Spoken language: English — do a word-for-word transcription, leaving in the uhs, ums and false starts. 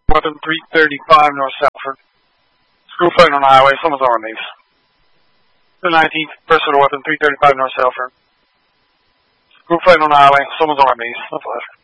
Weapon three thirty-five North Salford. Screw fighting on the highway, someone's armies. The nineteenth, personal weapon three thirty-five North Salford. Screw fighting on the highway, someone's armies. No flash.